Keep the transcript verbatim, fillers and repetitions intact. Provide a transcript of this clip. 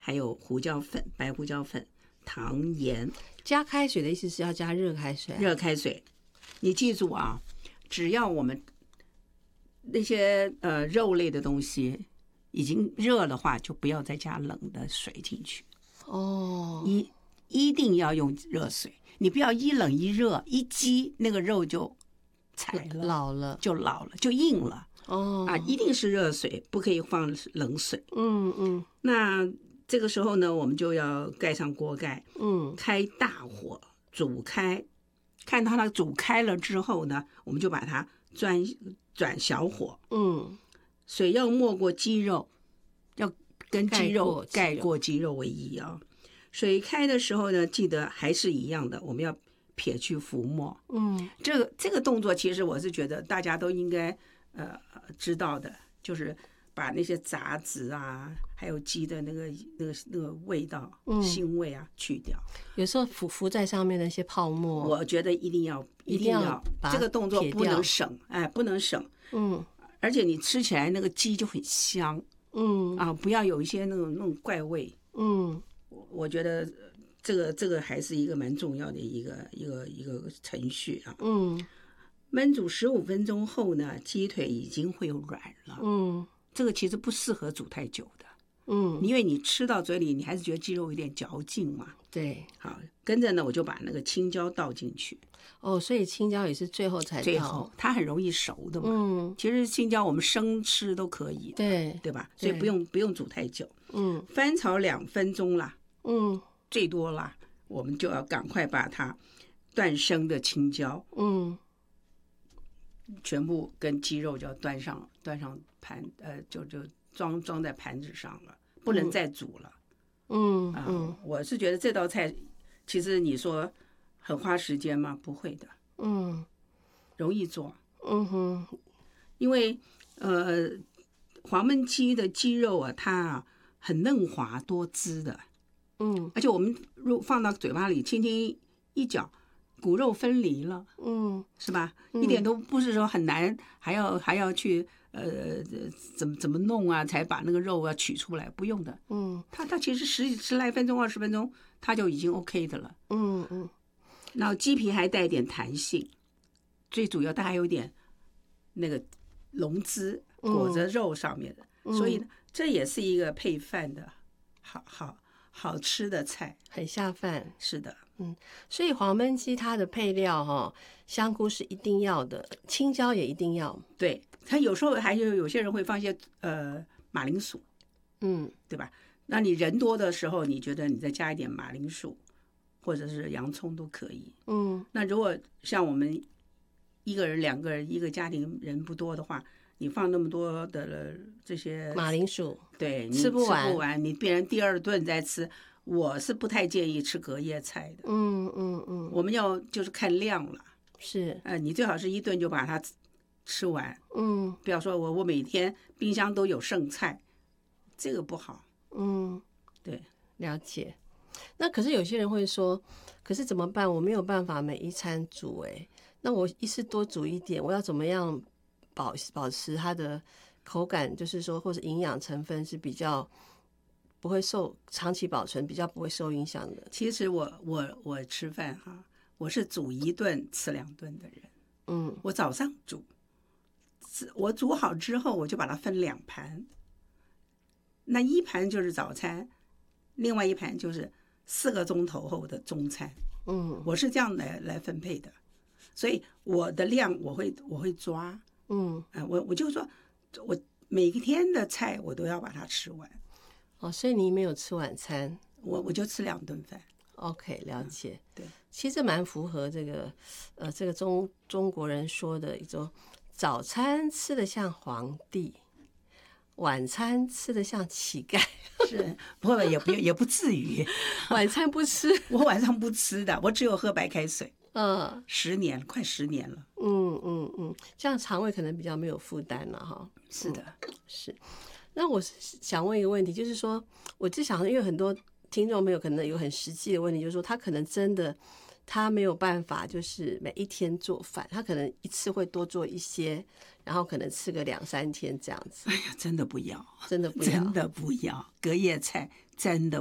还有胡椒粉、白胡椒粉、糖、盐。 加开水的意思是要加热开水、啊？ 热开水。你记住啊，只要我们那些呃肉类的东西已经热的话，就不要再加冷的水进去。 哦， 一一定要用热水，你不要一冷一热，一激那个肉就柴了， 老了就老了，就硬了。 哦啊，一定是热水，不可以放冷水。 嗯嗯， 那这个时候呢，我们就要盖上锅盖， 嗯， 开大火煮开。看到它煮开了之后呢，我们就把它转转小火， 嗯， 水要没过鸡肉，要跟鸡肉盖过过鸡肉为宜啊。水开的时候呢，记得还是一样的，我们要撇去浮沫。 嗯， 这个这个动作其实我是觉得大家都应该呃知道的，就是把那些杂质啊，还有鸡的那个那个那个味道、 嗯、 腥味啊去掉。 有时候浮浮在上面的一些泡沫， 我觉得一定要一定要这个动作不能省，哎，不能省。 嗯， 而且你吃起来那个鸡就很香。 嗯啊，不要有一些那种那种怪味。 嗯， 我我觉得这个这个还是一个蛮重要的一个一个一个程序啊。 嗯， 焖煮十五分钟后呢，鸡腿已经会软了。 嗯， 这个其实不适合煮太久的。 嗯， 因为你吃到嘴里，你还是觉得鸡肉有点嚼劲嘛。 对。 好，跟着呢，我就把那个青椒倒进去。 哦，所以青椒也是最后才倒。 最后，它很容易熟的嘛。 嗯， 其实青椒我们生吃都可以的， 对对吧？所以不用不用煮太久。 嗯， 翻炒两分钟啦， 嗯， 最多啦，我们就要赶快把它断生的青椒， 嗯， 全部跟鸡肉就要端上端上盘，呃，就就装装在盘子上了，不能再煮了。 嗯啊、 嗯， 我是觉得这道菜，其实你说很花时间吗？不会的， 嗯， 容易做。 嗯哼， 因为呃，黄焖鸡的鸡肉啊，它啊很嫩滑多汁的， 嗯， 而且我们入放到嘴巴里轻轻一嚼，骨肉分离了， 嗯， 是吧？一点都不是说很难，还要还要去呃怎么怎么弄啊，才把那个肉要取出来，不用的。 嗯， 它它其实十十来分钟、二十分钟，它就已经 OK 的了。 嗯嗯， 然后鸡皮还带一点弹性，最主要它还有点那个龙汁裹着肉上面的， 嗯、 所以呢，这也是一个配饭的好好好吃的菜， 很下饭。 是的， 嗯，所以黄焖鸡它的配料哈、哦，香菇是一定要的，青椒也一定要。 对，它有时候还有有些人会放一些呃马铃薯， 嗯， 对吧？那你人多的时候，你觉得你再加一点马铃薯或者是洋葱都可以。 嗯， 那如果像我们一个人、两个人，一个家庭人不多的话，你放那么多的这些马铃薯， 对，你吃不完， 吃不完，你别人第二顿再吃，我是不太建议吃隔夜菜的。 嗯嗯嗯， 我们要就是看量了， 是， 呃，你最好是一顿就把它吃完， 嗯， 不要说我我每天冰箱都有剩菜，这个不好。 嗯， 对， 了解。那可是有些人会说，可是怎么办？我没有办法每一餐煮，哎，那我一次多煮一点，我要怎么样保保持它的口感，就是说或者营养成分是比较不会受长期保存，比较不会受影响的。 其实我我我吃饭哈，我是煮一顿吃两顿的人。 嗯， 我早上煮，我煮好之后我就把它分两盘，那一盘就是早餐，另外一盘就是四个钟头后的中餐。 嗯， 我是这样来来分配的，所以我的量我会我会抓。 嗯， 啊，我我就说，我每一天的菜我都要把它吃完。 哦，所以你没有吃晚餐， 我我就吃两顿饭。 OK， 了解。 嗯、对， 其实蛮符合这个呃这个中中国人说的一种早餐吃得像皇帝，晚餐吃得像乞丐。 是，不过也不也不至于。 晚餐不吃， 我晚上不吃的，我只有喝白开水。 嗯， 十年，快十年了。 嗯嗯嗯，这样肠胃可能比较没有负担了哈。 是的， 嗯、是。那我想问一个问题，就是说，我就想，因为很多听众朋友可能有很实际的问题，就是说，他可能真的他没有办法就是每一天做饭，他可能一次会多做一些，然后可能吃个两三天这样子。 哎呀，真的不要， 真的不要， 真的不要，隔夜菜真的